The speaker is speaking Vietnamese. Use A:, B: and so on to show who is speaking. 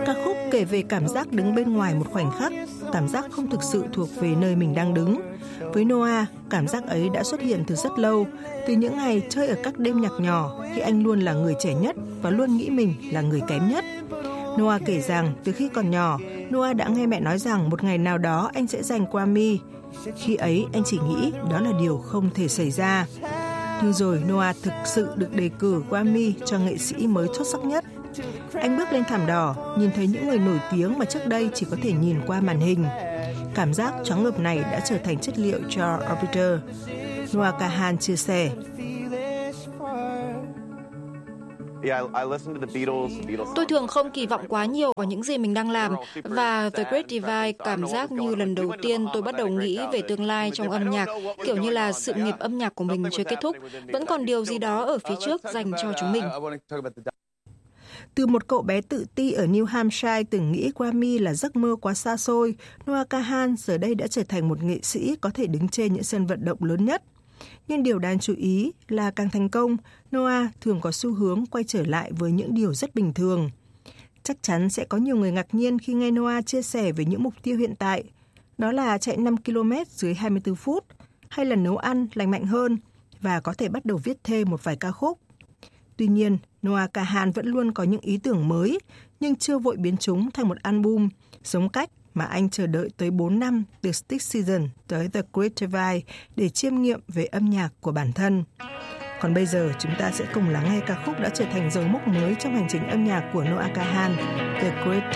A: Ca khúc kể về cảm giác đứng bên ngoài một khoảnh khắc, cảm giác không thực sự thuộc về nơi mình đang đứng. Với Noah, cảm giác ấy đã xuất hiện từ rất lâu, từ những ngày chơi ở các đêm nhạc nhỏ khi anh luôn là người trẻ nhất và luôn nghĩ mình là người kém nhất. Noah kể rằng từ khi còn nhỏ, Noah đã nghe mẹ nói rằng một ngày nào đó anh sẽ giành Grammy. Khi ấy anh chỉ nghĩ đó là điều không thể xảy ra. Nhưng rồi Noah thực sự được đề cử Grammy cho nghệ sĩ mới xuất sắc nhất. Anh bước lên thảm đỏ, nhìn thấy những người nổi tiếng mà trước đây chỉ có thể nhìn qua màn hình. Cảm giác choáng ngợp này đã trở thành chất liệu cho Orbiter. Noah Kahan chia sẻ.
B: Tôi thường không kỳ vọng quá nhiều vào những gì mình đang làm, và The Great Divide cảm giác như lần đầu tiên tôi bắt đầu nghĩ về tương lai trong âm nhạc, kiểu như là sự nghiệp âm nhạc của mình chưa kết thúc, vẫn còn điều gì đó ở phía trước dành cho chúng mình.
A: Từ một cậu bé tự ti ở New Hampshire từng nghĩ Grammy là giấc mơ quá xa xôi, Noah Kahan giờ đây đã trở thành một nghệ sĩ có thể đứng trên những sân vận động lớn nhất. Nhưng điều đáng chú ý là càng thành công, Noah thường có xu hướng quay trở lại với những điều rất bình thường. Chắc chắn sẽ có nhiều người ngạc nhiên khi nghe Noah chia sẻ về những mục tiêu hiện tại. Đó là chạy 5 km dưới 24 phút, hay là nấu ăn lành mạnh hơn, và có thể bắt đầu viết thêm một vài ca khúc. Tuy nhiên, Noah Kahan vẫn luôn có những ý tưởng mới, nhưng chưa vội biến chúng thành một album, giống cách mà anh chờ đợi tới 4 năm từ Stick Season tới The Great Divide để chiêm nghiệm về âm nhạc của bản thân. Còn bây giờ chúng ta sẽ cùng lắng nghe ca khúc đã trở thành dấu mốc mới trong hành trình âm nhạc của Noah Kahan, The Great